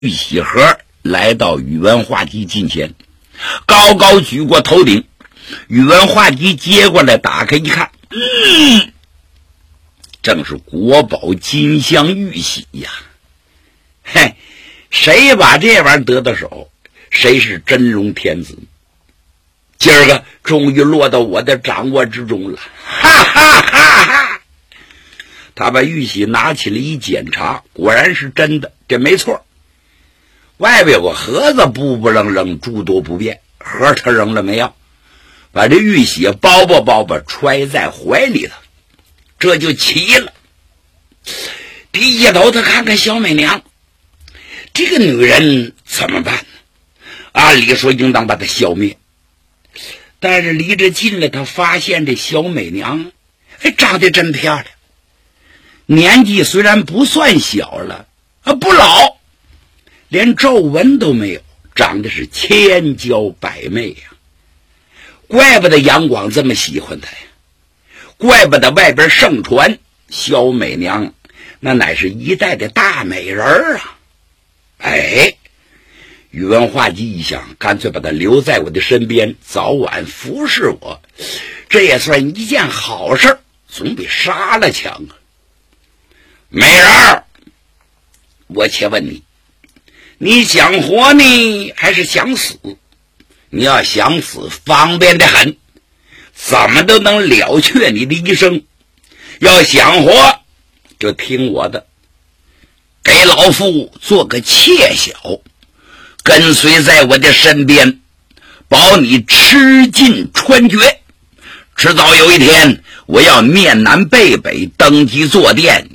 玉玺盒来到宇文化及近前，高高举过头顶。宇文化及接过来打开一看，正是国宝金镶玉玺呀！嘿，谁把这玩意儿得到手，谁是真龙天子。今儿个终于落到我的掌握之中了，哈哈哈哈！他把玉玺拿起来一检查，果然是真的，这没错。外边有个盒子不愣愣，诸多不便，盒他扔了没有，把这玉玺包揣在怀里头，这就齐了。低下头他看看小美娘，这个女人怎么办呢？按理说应当把她消灭，但是离着近了，他发现这小美娘长得真漂亮，年纪虽然不算小了，不老，连皱纹都没有，长得是千娇百媚呀。怪不得杨广这么喜欢她呀，怪不得外边盛传小美娘那乃是一代的大美人啊。宇文化及一想，干脆把她留在我的身边，早晚服侍我，这也算一件好事，总比杀了强啊。美人儿，我且问你，你想活呢还是想死？你要想死，方便得很，怎么都能了却你的一生。要想活，就听我的，给老夫做个妾小，跟随在我的身边，保你吃尽穿绝。迟早有一天，我要面南背北登基坐殿，